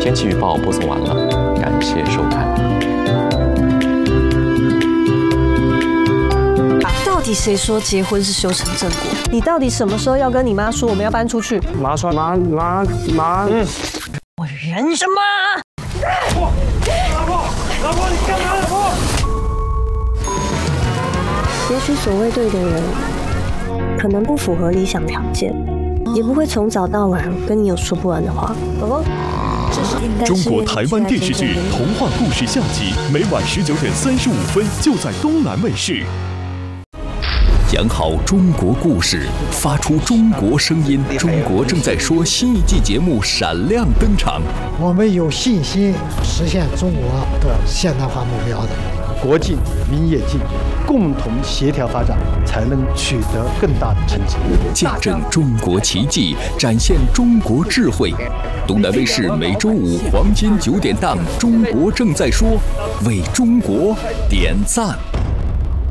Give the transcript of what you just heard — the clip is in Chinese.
天气预报播送完了，感谢收看。 到底谁说结婚是修成正果？你到底什么时候要跟你妈说我们要搬出去？ 妈说妈， 我忍什么？ 老婆，你干嘛？老婆。 也许所谓对的人，可能不符合理想条件，也不会从早到晚跟你有说不完的话。宝宝， 中国台湾电视剧《童话故事》下集，每晚19:35就在东南卫视。讲好中国故事，发出中国声音。中国正在说新一季节目闪亮登场。 我们有信心实现中国的现代化目标的。 国进民也进，共同协调发展，才能取得更大的成绩。 见证中国奇迹，展现中国智慧。东南卫视每周五黄金9点档《中国正在说》，为中国点赞。